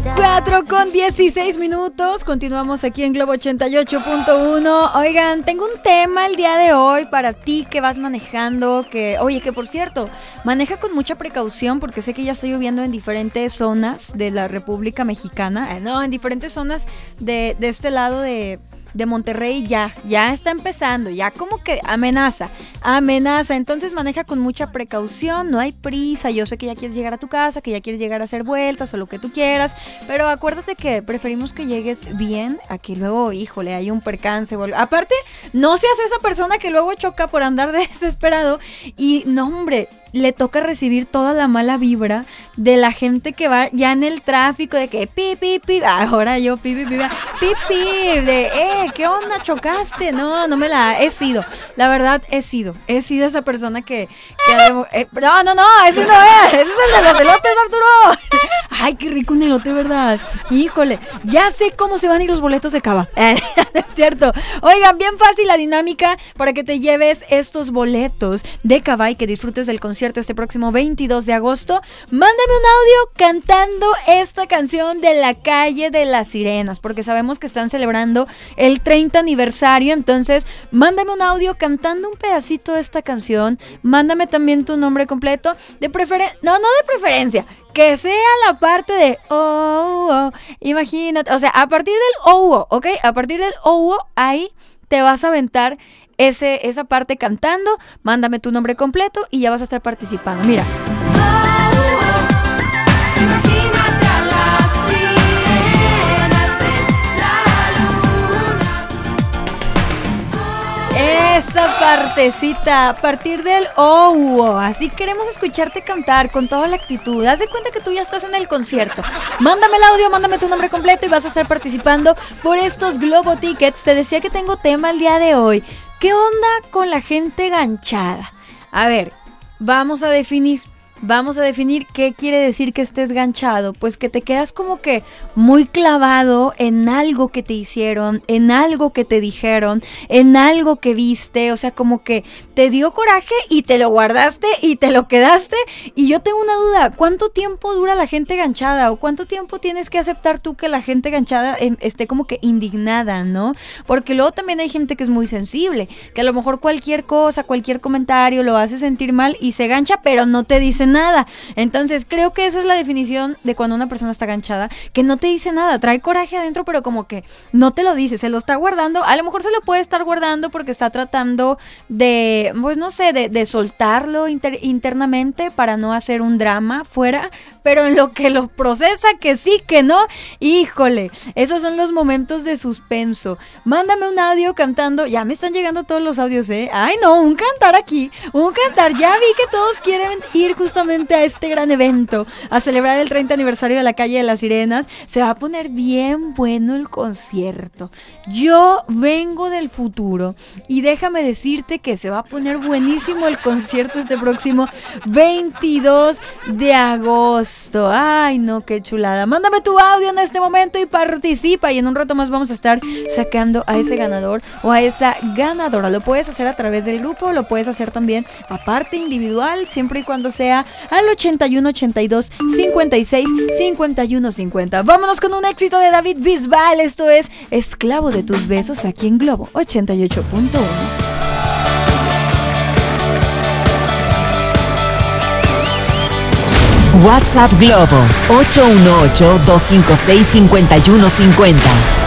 4:16. Continuamos aquí en Globo 88.1. Oigan, tengo un tema el día de hoy para ti que vas manejando, que por cierto, maneja con mucha precaución porque sé que ya está lloviendo en diferentes zonas de la República Mexicana, en diferentes zonas de este lado de Monterrey. Ya está empezando, ya como que amenaza, entonces maneja con mucha precaución, no hay prisa. Yo sé que ya quieres llegar a tu casa, que ya quieres llegar a hacer vueltas o lo que tú quieras, pero acuérdate que preferimos que llegues bien a que luego, hay un percance. Aparte, no seas esa persona que luego choca por andar desesperado y no, hombre, le toca recibir toda la mala vibra de la gente que va ya en el tráfico, de que ahora yo de ¿qué onda? ¿Chocaste? No me la he sido. La verdad, he sido esa persona que no, ese no es, ese es el de los elotes, Arturo. Ay, qué rico un elote, ¿verdad? Híjole, ya sé cómo se van a ir los boletos de Cava. Es cierto. Oigan, bien fácil la dinámica para que te lleves estos boletos de Cava y que disfrutes del concierto este próximo 22 de agosto. Mándame un audio cantando esta canción de La Calle de las Sirenas, porque sabemos que están celebrando el 30 aniversario. Entonces, mándame un audio cantando un pedacito de esta canción. Mándame también tu nombre completo. No de preferencia, que sea la parte de imagínate, o sea, a partir del ¿ok? A partir del ahí te vas a aventar esa parte cantando. Mándame tu nombre completo y ya vas a estar participando. Mira. Imagínate a las sirenas en la luna. Esa partecita, a partir del así queremos escucharte cantar con toda la actitud. Haz de cuenta que tú ya estás en el concierto. Mándame el audio, mándame tu nombre completo y vas a estar participando por estos Globo Tickets. Te decía que tengo tema el día de hoy. ¿Qué onda con la gente ganchada? A ver, vamos a definir qué quiere decir que estés ganchado. Pues que te quedas como que muy clavado en algo que te hicieron, en algo que te dijeron, en algo que viste. O sea, como que te dio coraje y te lo guardaste y te lo quedaste. Y yo tengo una duda, ¿cuánto tiempo dura la gente ganchada? ¿O cuánto tiempo tienes que aceptar tú que la gente ganchada esté como que indignada, ¿no? Porque luego también hay gente que es muy sensible, que a lo mejor cualquier cosa, cualquier comentario lo hace sentir mal y se gancha, pero no te dice nada. Entonces creo que esa es la definición de cuando una persona está ganchada, que no te dice nada, trae coraje adentro, pero como que no te lo dice, se lo está guardando. A lo mejor se lo puede estar guardando porque está tratando de, pues no sé, de soltarlo internamente para no hacer un drama fuera, pero en lo que lo procesa, que sí, que no, híjole, esos son los momentos de suspenso. Mándame un audio cantando. Ya me están llegando todos los audios, ay no, un cantar aquí, ya vi que todos quieren ir justamente a este gran evento, a celebrar el 30 aniversario de La Calle de las Sirenas. Se va a poner bien bueno el concierto. Yo vengo del futuro y déjame decirte que se va a poner buenísimo el concierto este próximo 22 de agosto. Ay, no, qué chulada. Mándame tu audio en este momento y participa. Y en un rato más vamos a estar sacando a ese ganador o a esa ganadora. Lo puedes hacer a través del grupo, lo puedes hacer también aparte individual, siempre y cuando sea al 81 82 56 51 50. Vámonos con un éxito de David Bisbal. Esto es Esclavo de tus besos, aquí en Globo 88.1. WhatsApp Globo 818-256-5150.